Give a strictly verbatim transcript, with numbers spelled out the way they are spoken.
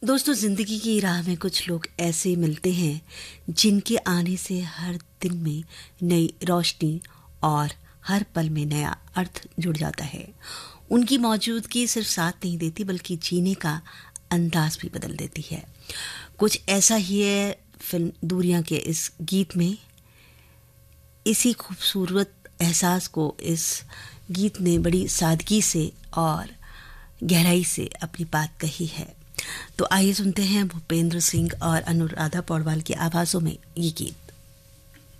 दोस्तों, ज़िंदगी की राह में कुछ लोग ऐसे मिलते हैं जिनके आने से हर दिन में नई रोशनी और हर पल में नया अर्थ जुड़ जाता है। उनकी मौजूदगी सिर्फ साथ नहीं देती बल्कि जीने का अंदाज भी बदल देती है। कुछ ऐसा ही है फिल्म दूरियां के इस गीत में। इसी खूबसूरत एहसास को इस गीत ने बड़ी सादगी से और गहराई से अपनी बात कही है। तो आइए सुनते हैं भूपेंद्र सिंह और अनुराधा पौडवाल की आवाज़ों में ये गीत।